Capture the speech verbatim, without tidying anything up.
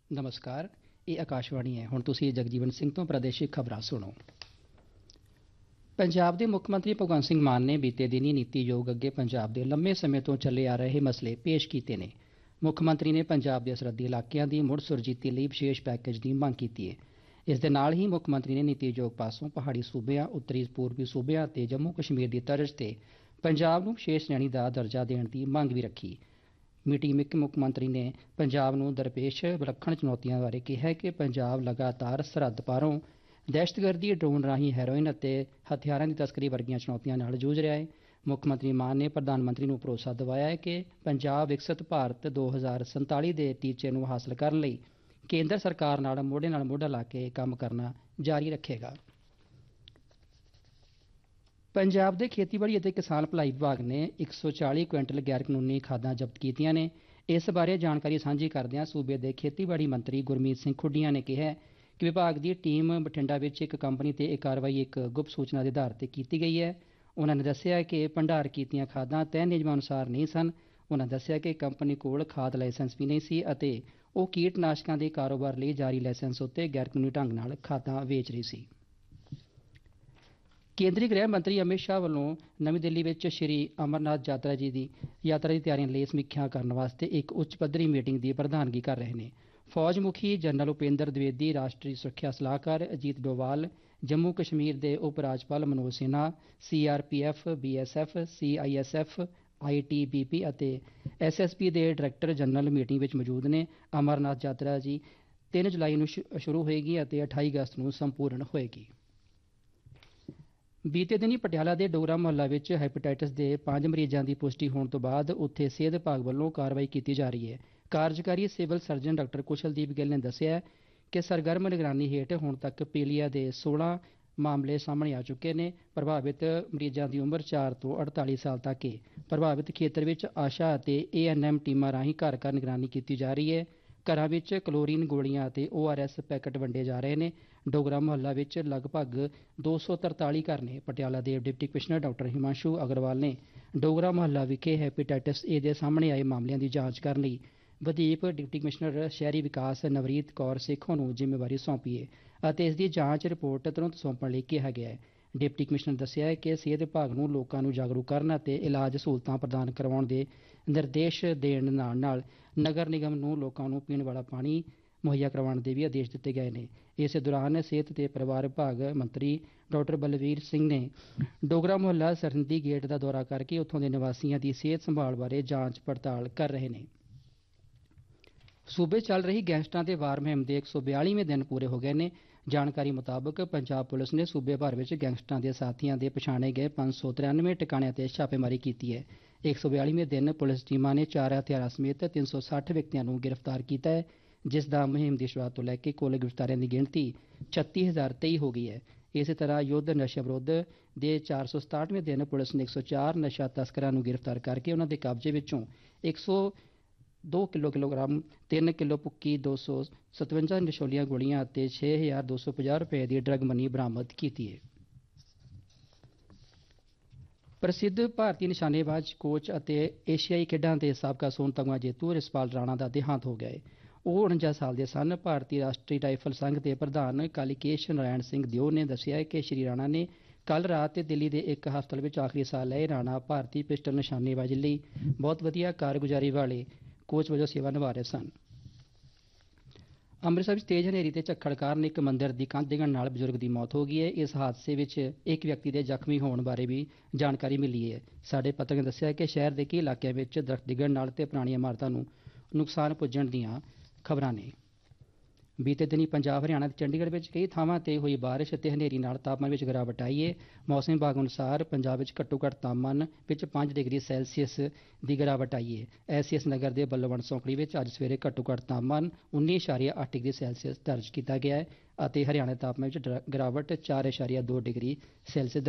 ਨਮਸਕਾਰ, ਇਹ ਆਕਾਸ਼ਵਾਣੀ ਹੈ। ਹੁਣ ਤੁਸੀਂ ਜਗਜੀਵਨ ਸਿੰਘ ਤੋਂ ਪ੍ਰਾਦੇਸ਼ਿਕ ਖਬਰਾਂ ਸੁਣੋ। ਪੰਜਾਬ ਦੇ ਮੁੱਖ ਮੰਤਰੀ ਭਗਵੰਤ ਸਿੰਘ ਮਾਨ ਨੇ ਬੀਤੇ ਦਿਨੀ ਨੀਤੀ ਆਯੋਗ ਅੱਗੇ ਪੰਜਾਬ ਦੇ ਲੰਮੇ ਸਮੇਂ ਤੋਂ ਚੱਲੇ ਆ ਰਹੇ ਮਸਲੇ ਪੇਸ਼ ਕੀਤੇ ਨੇ। ਮੁੱਖ ਮੰਤਰੀ ਨੇ ਪੰਜਾਬ ਦੇ ਸਰਹੱਦੀ ਇਲਾਕਿਆਂ ਦੀ ਮੁੜ ਸੁਰਜੀਤੀ ਲਈ ਵਿਸ਼ੇਸ਼ ਪੈਕੇਜ ਦੀ ਮੰਗ ਕੀਤੀ ਹੈ। ਇਸ ਦੇ ਨਾਲ ਹੀ ਮੁੱਖ ਮੰਤਰੀ ਨੇ ਨੀਤੀ ਆਯੋਗ ਪਾਸੋਂ ਪਹਾੜੀ ਸੂਬਿਆਂ, ਉੱਤਰੀ ਪੂਰਬੀ ਸੂਬਿਆਂ ਅਤੇ ਜੰਮੂ ਕਸ਼ਮੀਰ ਦੀ ਤਰਜ਼ ਤੇ ਪੰਜਾਬ ਨੂੰ ਵਿਸ਼ੇਸ਼ ਸ਼੍ਰੇਣੀ ਦਾ ਦਰਜਾ ਦੇਣ ਦੀ ਮੰਗ ਵੀ ਰੱਖੀ। ਮੀਟਿੰਗ ਵਿੱਚ ਮੁੱਖ ਮੰਤਰੀ ਨੇ ਪੰਜਾਬ ਨੂੰ ਦਰਪੇਸ਼ ਵਿਲੱਖਣ ਚੁਣੌਤੀਆਂ ਬਾਰੇ ਕਿਹਾ ਕਿ ਪੰਜਾਬ ਲਗਾਤਾਰ ਸਰਹੱਦ ਪਾਰੋਂ ਦਹਿਸ਼ਤਗਰਦੀ, ਡਰੋਨ ਰਾਹੀਂ ਹੈਰੋਇਨ ਅਤੇ ਹਥਿਆਰਾਂ ਦੀ ਤਸਕਰੀ ਵਰਗੀਆਂ ਚੁਣੌਤੀਆਂ ਨਾਲ ਜੂਝ ਰਿਹਾ ਹੈ। ਮੁੱਖ ਮੰਤਰੀ ਮਾਨ ਨੇ ਪ੍ਰਧਾਨ ਮੰਤਰੀ ਨੂੰ ਭਰੋਸਾ ਦਿਵਾਇਆ ਹੈ ਕਿ ਪੰਜਾਬ ਵਿਕਸਿਤ ਭਾਰਤ ਦੋ ਹਜ਼ਾਰ ਸੰਤਾਲੀ ਦੇ ਟੀਚੇ ਨੂੰ ਹਾਸਲ ਕਰਨ ਲਈ ਕੇਂਦਰ ਸਰਕਾਰ ਨਾਲ ਮੋਢੇ ਨਾਲ ਮੋਢਾ ਲਾ ਕੇ ਕੰਮ ਕਰਨਾ ਜਾਰੀ ਰੱਖੇਗਾ। ਪੰਜਾਬ ਦੇ ਖੇਤੀਬਾੜੀ ਅਤੇ ਕਿਸਾਨ ਭਲਾਈ ਵਿਭਾਗ ਨੇ ਇੱਕ ਸੌ ਚਾਲੀ ਕੁਇੰਟਲ ਗੈਰ ਕਾਨੂੰਨੀ ਖਾਦਾਂ ਜ਼ਬਤ ਕੀਤੀਆਂ ਨੇ। ਇਸ ਬਾਰੇ ਜਾਣਕਾਰੀ ਸਾਂਝੀ ਕਰਦਿਆਂ ਸੂਬੇ ਦੇ ਖੇਤੀਬਾੜੀ ਮੰਤਰੀ ਗੁਰਮੀਤ ਸਿੰਘ ਖੁੱਡੀਆਂ ਨੇ ਕਿਹਾ ਕਿ ਵਿਭਾਗ ਦੀ ਟੀਮ ਬਠਿੰਡਾ ਵਿੱਚ ਇੱਕ ਕੰਪਨੀ ਤੇ ਇਹ ਕਾਰਵਾਈ ਇੱਕ ਗੁਪਤ ਸੂਚਨਾ ਦੇ ਆਧਾਰ ਤੇ ਕੀਤੀ ਗਈ ਹੈ। ਉਹਨਾਂ ਨੇ ਦੱਸਿਆ ਕਿ ਭੰਡਾਰ ਕੀਤੀਆਂ ਖਾਦਾਂ ਤੈਅ ਨਿਯਮਾਂ ਅਨੁਸਾਰ ਨਹੀਂ ਸਨ। ਉਹਨਾਂ ਦੱਸਿਆ ਕਿ ਕੰਪਨੀ ਕੋਲ ਖਾਦ ਲਾਇਸੈਂਸ ਵੀ ਨਹੀਂ ਸੀ ਅਤੇ ਉਹ ਕੀਟਨਾਸ਼ਕਾਂ ਦੇ ਕਾਰੋਬਾਰ ਲਈ ਜਾਰੀ ਲਾਇਸੈਂਸ ਉੱਤੇ ਗੈਰ ਕਾਨੂੰਨੀ ਢੰਗ ਨਾਲ ਖਾਦਾਂ ਵੇਚ ਰਹੀ ਸੀ। ਕੇਂਦਰੀ ਗ੍ਰਹਿ ਮੰਤਰੀ ਅਮਿਤ ਸ਼ਾਹ ਵੱਲੋਂ ਨਵੀਂ ਦਿੱਲੀ ਵਿੱਚ ਸ਼੍ਰੀ ਅਮਰਨਾਥ ਯਾਤਰਾ ਜੀ ਦੀ ਯਾਤਰਾ ਦੀ ਤਿਆਰੀਆਂ ਲਈ ਸਮੀਖਿਆ ਕਰਨ ਵਾਸਤੇ ਇੱਕ ਉੱਚ ਪੱਧਰੀ ਮੀਟਿੰਗ ਦੀ ਪ੍ਰਧਾਨਗੀ ਕਰ ਰਹੇ ਨੇ। ਫੌਜ ਮੁਖੀ ਜਨਰਲ ਉਪੇਂਦਰ ਦਵੇਦੀ, ਰਾਸ਼ਟਰੀ ਸੁਰੱਖਿਆ ਸਲਾਹਕਾਰ ਅਜੀਤ ਡੋਵਾਲ, ਜੰਮੂ ਕਸ਼ਮੀਰ ਦੇ ਉਪ ਰਾਜਪਾਲ Manoj Sinha, C R P F, B S F, C I S F, I T B P ਅਤੇ ਐਸ ਐਸ ਪੀ ਦੇ ਡਾਇਰੈਕਟਰ ਜਨਰਲ ਮੀਟਿੰਗ ਵਿੱਚ ਮੌਜੂਦ ਨੇ। ਅਮਰਨਾਥ ਯਾਤਰਾ ਜੀ ਤਿੰਨ ਜੁਲਾਈ ਨੂੰ ਸ਼ੁਰੂ ਹੋਏਗੀ ਅਤੇ ਅਠਾਈ ਅਗਸਤ ਨੂੰ ਸੰਪੂਰਨ ਹੋਏਗੀ। ਬੀਤੇ ਦਿਨੀ ਪਟਿਆਲਾ ਦੇ ਡੋਗਰਾ ਮੁਹੱਲਾ ਵਿੱਚ ਹੈਪੇਟਾਈਟਸ ਦੇ ਪੰਜ ਮਰੀਜ਼ਾਂ ਦੀ ਪੁਸ਼ਟੀ ਹੋਣ ਤੋਂ ਬਾਅਦ ਉੱਥੇ ਸਿਹਤ ਵਿਭਾਗ ਵੱਲੋਂ ਕਾਰਵਾਈ ਕੀਤੀ ਜਾ ਰਹੀ ਹੈ। ਕਾਰਜਕਾਰੀ civil surgeon doctor Kushaldeep Gill ਨੇ ਦੱਸਿਆ ਕਿ ਸਰਗਰਮ ਨਿਗਰਾਨੀ ਹੇਠ ਹੁਣ ਤੱਕ ਪੀਲੀਆ ਦੇ ਸੋਲਾਂ ਮਾਮਲੇ ਸਾਹਮਣੇ ਆ ਚੁੱਕੇ ਨੇ। ਪ੍ਰਭਾਵਿਤ ਮਰੀਜ਼ਾਂ ਦੀ ਉਮਰ ਚਾਰ ਤੋਂ ਅੜਤਾਲੀ ਸਾਲ ਤੱਕ ਹੈ। ਪ੍ਰਭਾਵਿਤ ਖੇਤਰ ਵਿੱਚ ਆਸ਼ਾ ਅਤੇ ਏ ਐਨ ਐਮ ਟੀਮਾਂ ਰਾਹੀਂ ਘਰ ਘਰ ਨਿਗਰਾਨੀ ਕੀਤੀ ਜਾ ਰਹੀ ਹੈ। ਘਰਾਂ ਵਿੱਚ ਕਲੋਰੀਨ ਗੋਲੀਆਂ ਅਤੇ ਓ ਆਰ ਐਸ ਪੈਕਟ ਵੰਡੇ ਜਾ ਰਹੇ ਨੇ। ਡੋਗਰਾ ਮੁਹੱਲਾ ਵਿੱਚ ਲਗਭਗ ਦੋ ਸੌ ਤਰਤਾਲੀ ਘਰ ਨੇ। ਪਟਿਆਲਾ ਦੇ deputy commissioner doctor Himanshu Agarwal ਨੇ ਡੋਗਰਾ ਮੁਹੱਲਾ ਵਿਖੇ ਹੈਪੇਟਾਈਟਸ ਏ ਦੇ ਸਾਹਮਣੇ ਆਏ ਮਾਮਲਿਆਂ ਦੀ ਜਾਂਚ ਕਰਨ ਲਈ ਵਧੀਕ ਡਿਪਟੀ ਕਮਿਸ਼ਨਰ ਸ਼ਹਿਰੀ ਵਿਕਾਸ ਨਵਰੀਤ ਕੌਰ ਸੇਖੋਂ ਨੂੰ ਜ਼ਿੰਮੇਵਾਰੀ ਸੌਂਪੀ ਹੈ ਅਤੇ ਇਸ ਦੀ ਜਾਂਚ ਰਿਪੋਰਟ ਤੁਰੰਤ ਸੌਂਪਣ ਲਈ ਕਿਹਾ ਗਿਆ ਹੈ। ਡਿਪਟੀ ਕਮਿਸ਼ਨਰ ਦੱਸਿਆ ਹੈ ਕਿ ਸਿਹਤ ਵਿਭਾਗ ਨੂੰ ਲੋਕਾਂ ਨੂੰ ਜਾਗਰੂਕ ਕਰਨ ਅਤੇ ਇਲਾਜ ਸਹੂਲਤਾਂ ਪ੍ਰਦਾਨ ਕਰਵਾਉਣ ਦੇ ਨਿਰਦੇਸ਼ ਦੇਣ ਨਾਲ ਨਾਲ ਨਗਰ ਨਿਗਮ ਨੂੰ ਲੋਕਾਂ ਨੂੰ ਪੀਣ ਵਾਲਾ ਪਾਣੀ ਮੁਹੱਈਆ ਕਰਵਾਉਣ ਦੇ ਵੀ ਆਦੇਸ਼ ਦਿੱਤੇ ਗਏ ਨੇ। ਇਸੇ ਦੌਰਾਨ ਸਿਹਤ ਤੇ ਪਰਿਵਾਰ ਵਿਭਾਗ ਮੰਤਰੀ ਡਾਕਟਰ ਬਲਵੀਰ ਸਿੰਘ ਨੇ ਡੋਗਰਾ ਮੁਹੱਲਾ ਸਰਹੱਦੀ ਗੇਟ ਦਾ ਦੌਰਾ ਕਰਕੇ ਉੱਥੋਂ ਦੇ ਨਿਵਾਸੀਆਂ ਦੀ ਸਿਹਤ ਸੰਭਾਲ ਬਾਰੇ ਜਾਂਚ ਪੜਤਾਲ ਕਰ ਰਹੇ ਨੇ। ਸੂਬੇ ਚੱਲ ਰਹੀ ਗੈਂਗਸਟਰਾਂ ਦੇ ਵਾਰ ਮੁਹਿੰਮ ਦੇ ਇੱਕ ਸੌ ਬਿਆਲੀਵੇਂ ਦਿਨ ਪੂਰੇ ਹੋ ਗਏ ਨੇ। ਜਾਣਕਾਰੀ ਮੁਤਾਬਕ ਪੰਜਾਬ ਪੁਲਿਸ ਨੇ ਸੂਬੇ ਭਰ ਵਿੱਚ ਗੈਂਗਸਟਰਾਂ ਦੇ ਸਾਥੀਆਂ ਦੇ ਪਛਾਣੇ ਗਏ ਪੰਜ ਸੌ ਤਰਾਨਵੇਂ ਟਿਕਾਣਿਆਂ ਤੇ ਛਾਪੇਮਾਰੀ ਕੀਤੀ ਹੈ। ਇੱਕ ਸੌ ਬਿਆਲੀਵੇਂ ਦਿਨ ਪੁਲਿਸ ਟੀਮਾਂ ਨੇ ਚਾਰ ਹਥਿਆਰਾਂ ਸਮੇਤ ਤਿੰਨ ਸੌ ਸੱਠ ਵਿਅਕਤੀਆਂ ਨੂੰ ਗ੍ਰਿਫਤਾਰ ਕੀਤਾ ਹੈ, ਜਿਸ ਦਾ ਮੁਹਿੰਮ ਦੀ ਸ਼ੁਰੂਆਤ ਤੋਂ ਲੈ ਕੇ ਕੁੱਲ ਗ੍ਰਿਫਤਾਰੀਆਂ ਦੀ ਗਿਣਤੀ ਛੱਤੀ ਹਜ਼ਾਰ ਤੇਈ ਹੋ ਗਈ ਹੈ। ਇਸੇ ਤਰ੍ਹਾਂ ਯੁੱਧ ਨਸ਼ਾ ਵਿਰੁੱਧ ਦੇ ਚਾਰ ਸੌ ਸਤਾਹਠਵੇਂ ਦਿਨ ਪੁਲਿਸ ਨੇ ਇੱਕ ਸੌ ਚਾਰ ਨਸ਼ਾ ਤਸਕਰਾਂ ਨੂੰ ਗ੍ਰਿਫਤਾਰ ਕਰਕੇ ਉਹਨਾਂ ਦੇ ਕਬਜ਼ੇ ਵਿੱਚੋਂ ਇੱਕ ਸੌ ਦੋ ਕਿਲੋ ਕਿਲੋਗ੍ਰਾਮ ਤਿੰਨ ਕਿਲੋ ਭੁੱਕੀ, ਦੋ ਸੌ ਸਤਵੰਜਾ ਨਸ਼ੀਲੀਆਂ ਗੋਲੀਆਂ ਅਤੇ ਛੇ ਹਜ਼ਾਰ ਦੋ ਸੌ ਪੰਜਾਹ ਰੁਪਏ ਦੀ ਡਰੱਗ ਮਨੀ ਬਰਾਮਦ ਕੀਤੀ ਹੈ। ਪ੍ਰਸਿੱਧ ਭਾਰਤੀ ਨਿਸ਼ਾਨੇਬਾਜ਼ ਕੋਚ ਅਤੇ ਏਸ਼ੀਆਈ ਖੇਡਾਂ ਦੇ ਸਾਬਕਾ ਸੋਨ ਤਮਗਾ ਜੇਤੂ ਰਿਸ਼ਪਾਲ ਰਾਣਾ ਦਾ ਦੇਹਾਂਤ ਹੋ ਗਿਆ ਹੈ। ਉਹ ਉਣੰਜਾ ਸਾਲ ਦੇ ਸਨ। ਭਾਰਤੀ ਰਾਸ਼ਟਰੀ ਰਾਈਫਲ ਸੰਘ ਦੇ ਪ੍ਰਧਾਨ ਕਾਲੀਕੇਸ਼ ਨਾਰਾਇਣ ਸਿੰਘ ਦਿਓ ਨੇ ਦੱਸਿਆ ਕਿ ਸ਼੍ਰੀ ਰਾਣਾ ਨੇ ਕੱਲ੍ਹ ਰਾਤ ਦਿੱਲੀ ਦੇ ਇੱਕ ਹਸਪਤਾਲ ਵਿੱਚ ਆਖਰੀ ਸਾਹ ਲਏ। ਰਾਣਾ ਭਾਰਤੀ ਪਿਸਟਲ ਨਿਸ਼ਾਨੇਬਾਜ਼ੀ ਲਈ ਬਹੁਤ ਵਧੀਆ ਕਾਰਗੁਜ਼ਾਰੀ ਵਾਲੇ ਕੋਚ ਵਜੋਂ ਸੇਵਾ ਨਿਭਾ ਰਹੇ ਸਨ। ਅੰਮ੍ਰਿਤਸਰ ਵਿੱਚ ਤੇਜ਼ ਹਨੇਰੀ ਤੇ ਝੱਖੜ ਕਾਰਨ ਇੱਕ ਮੰਦਿਰ ਦੀ ਕੰਧ ਡਿੱਗਣ ਨਾਲ ਬਜ਼ੁਰਗ ਦੀ ਮੌਤ ਹੋ ਗਈ ਹੈ। ਇਸ ਹਾਦਸੇ ਵਿੱਚ ਇੱਕ ਵਿਅਕਤੀ ਦੇ ਜ਼ਖਮੀ ਹੋਣ ਬਾਰੇ ਵੀ ਜਾਣਕਾਰੀ ਮਿਲੀ ਹੈ। ਸਾਡੇ ਪੱਤਰਕਾਰ ਨੇ ਦੱਸਿਆ ਕਿ ਸ਼ਹਿਰ ਦੇ ਕਈ ਇਲਾਕਿਆਂ ਵਿੱਚ ਦਰਖਤ ਡਿੱਗਣ ਨਾਲ ਤੇ ਪੁਰਾਣੀਆਂ ਇਮਾਰਤਾਂ ਨੂੰ ਨੁਕਸਾਨ ਪੁੱਜਣ ਦੀਆਂ ਖਬਰਾਂ ਨੇ। ਬੀਤੇ ਦਿਨੀ ਪੰਜਾਬ, ਹਰਿਆਣਾ ਤੇ ਚੰਡੀਗੜ੍ਹ ਵਿੱਚ ਕਈ ਥਾਵਾਂ ਤੇ ਹੋਈ ਬਾਰਿਸ਼ ਅਤੇ ਹਨੇਰੀ ਨਾਲ ਤਾਪਮਾਨ ਵਿੱਚ ਗਿਰਾਵਟ ਆਈ ਹੈ। ਮੌਸਮ ਵਿਭਾਗ ਅਨੁਸਾਰ ਪੰਜਾਬ ਵਿੱਚ ਘੱਟੋ ਘੱਟ ਤਾਪਮਾਨ ਵਿੱਚ ਪੰਜ ਡਿਗਰੀ ਸੈਲਸੀਅਸ ਦੀ ਗਿਰਾਵਟ ਆਈ ਹੈ। ਐਸਸੀਐਸ ਨਗਰ ਦੇ ਬੱਲਵੰਡ ਸੌਂਕੜੀ ਵਿੱਚ ਅੱਜ ਸਵੇਰੇ ਘੱਟੋ ਘੱਟ ਤਾਪਮਾਨ ਉੱਨੀ ਇਸ਼ਾਰੀਆ ਅੱਠ ਡਿਗਰੀ ਸੈਲਸੀਅਸ ਦਰਜ ਕੀਤਾ ਗਿਆ ਹੈ ਅਤੇ ਹਰਿਆਣਾ ਦੇ ਤਾਪਮਾਨ ਵਿੱਚ ਗਿਰਾਵਟ ਚਾਰ ਇਸ਼ਾਰੀਆ ਦੋ ਡਿਗਰੀ ਸੈਲਸੀਅਸ